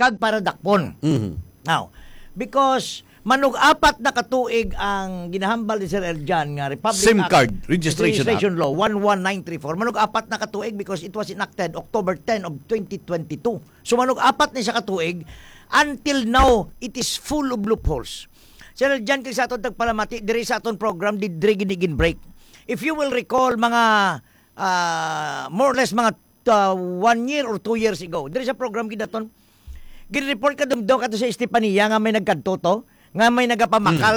kag para dakpon. Now, because manug-apat na katuig ang ginahambal ni Sir Eljan nga Republic SIM Act, card registration Law 11934. Manug-apat na katuig because it was enacted October 10 of 2022. So manug-apat na siya katuig. Until now, it is full of loopholes. Sir Eljan, kay sa aton tagpalamati, diri sa aton program, diri ginigin break. If you will recall, mga more or less mga 1 year or 2 years ago, diri sa program gidaton, gin-report ka dumdaw kato sa Estepania nga may nagkadtoto, nga may nagapamakal